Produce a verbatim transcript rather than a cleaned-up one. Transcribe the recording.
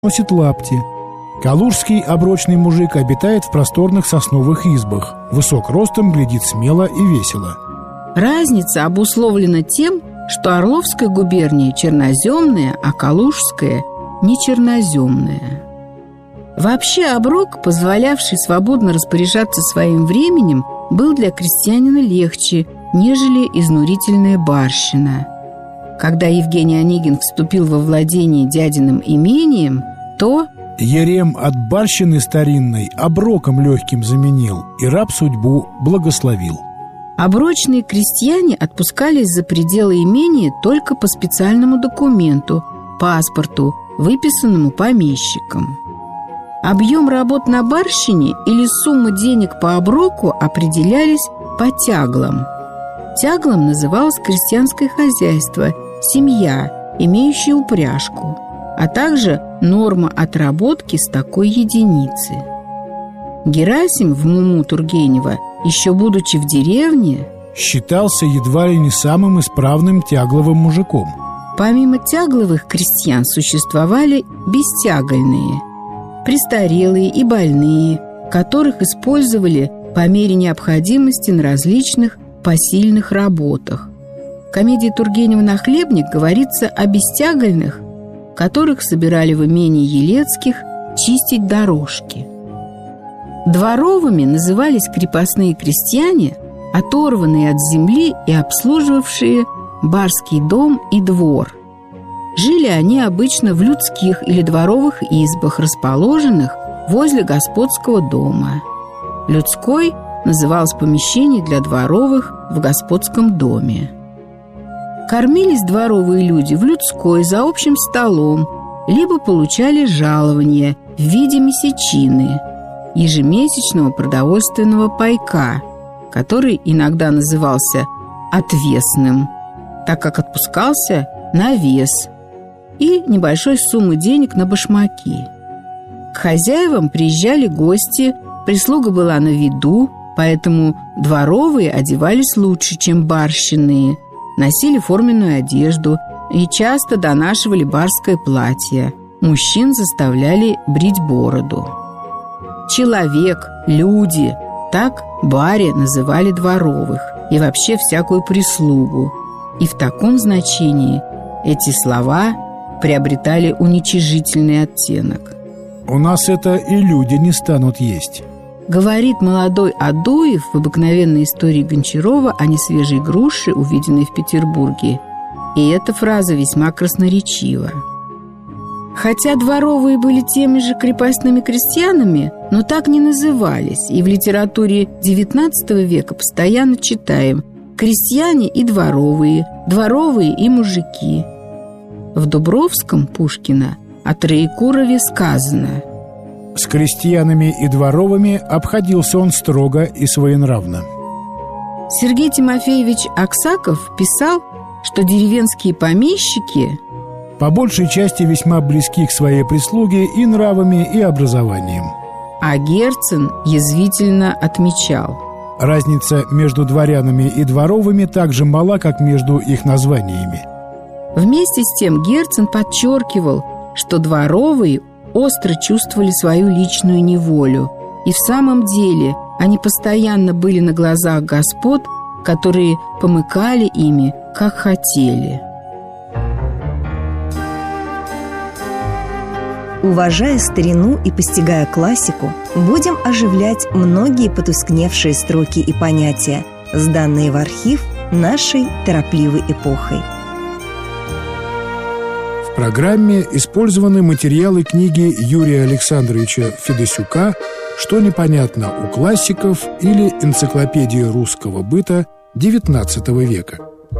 носит лапти. Калужский оброчный мужик обитает в просторных сосновых избах. Высок ростом, глядит смело и весело. Разница обусловлена тем, что Орловская губерния черноземная, а Калужская не черноземная. Вообще оброк, позволявший свободно распоряжаться своим временем, был для крестьянина легче, нежели изнурительная барщина. Когда Евгений Онегин вступил во владение дядиным имением, то Ерем от барщины старинной оброком легким заменил, и раб судьбу благословил. оброчные крестьяне отпускались за пределы имения только по специальному документу, паспорту, выписанному помещиком. Объем работ на барщине или сумма денег по оброку определялись по тяглам. Тяглом называлось крестьянское хозяйство, семья, имеющая упряжку, а также норма отработки с такой единицы. Герасим в Муму Тургенева, еще будучи в деревне, считался едва ли не самым исправным тягловым мужиком. Помимо тягловых крестьян существовали бестягольные, престарелые и больные, которых использовали по мере необходимости на различных посильных работах. В комедии Тургенева «Нахлебник» говорится о бестягольных, которых собирали в имении Елецких чистить дорожки. Дворовыми назывались крепостные крестьяне, оторванные от земли и обслуживавшие барский дом и двор. Жили они обычно в людских или дворовых избах, расположенных возле господского дома. Людской называлось помещение для дворовых в господском доме. Кормились дворовые люди в людской за общим столом, либо получали жалование в виде месячины, ежемесячного продовольственного пайка, который иногда назывался отвесным, так как отпускался на вес, и небольшой суммы денег на башмаки. К хозяевам приезжали гости, прислуга была на виду, поэтому дворовые одевались лучше, чем барщиные, носили форменную одежду и часто донашивали барское платье. Мужчин заставляли брить бороду. Человек, люди – так баре называли дворовых и вообще всякую прислугу. И в таком значении эти слова приобретали уничижительный оттенок. «У нас это и люди не станут есть», говорит молодой Адуев в обыкновенной истории Гончарова о несвежей груше, увиденной в Петербурге. И эта фраза весьма красноречива. Хотя дворовые были теми же крепостными крестьянами, но так не назывались, и в литературе девятнадцатого века постоянно читаем «крестьяне и дворовые», «дворовые и мужики». В Дубровском Пушкина о Троекурове сказано: с крестьянами и дворовыми обходился он строго и своенравно. Сергей Тимофеевич Аксаков писал, что деревенские помещики по большей части весьма близки к своей прислуге и нравами, и образованием. А Герцен язвительно отмечал: разница между дворянами и дворовыми так же мала, как между их названиями. Вместе с тем Герцен подчеркивал, что дворовые остро чувствовали свою личную неволю, и в самом деле они постоянно были на глазах господ, которые помыкали ими, как хотели. Уважая старину и постигая классику, будем оживлять многие потускневшие строки и понятия, сданные в архив нашей торопливой эпохой. В программе использованы материалы книги Юрия Александровича Федосюка «Что непонятно у классиков» или «Энциклопедия русского быта девятнадцатого века».